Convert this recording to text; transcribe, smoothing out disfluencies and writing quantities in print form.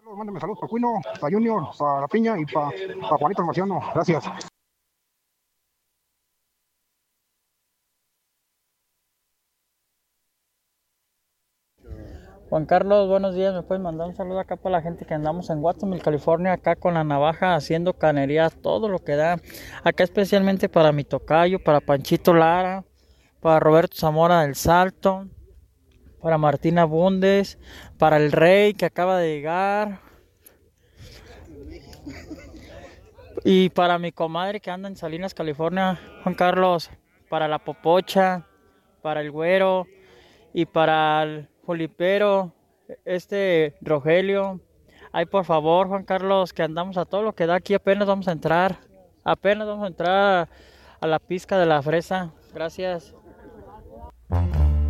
Mándame saludos para Cuino, para Junior, para La Piña y para Juanito Marciano. Gracias. Juan Carlos, buenos días. ¿Me puedes mandar un saludo acá para la gente que andamos en Watsonville, California, acá con la navaja haciendo canería, todo lo que da? Acá especialmente para mi tocayo, para Panchito Lara, para Roberto Zamora del Salto, para Martina Bundes, para el Rey que acaba de llegar y para mi comadre que anda en Salinas, California, Juan Carlos, para la Popocha, para el Güero y para el Jolipero, Rogelio. Ay, por favor, Juan Carlos, que andamos a todo lo que da aquí, apenas vamos a entrar a la pizca de la fresa. Gracias.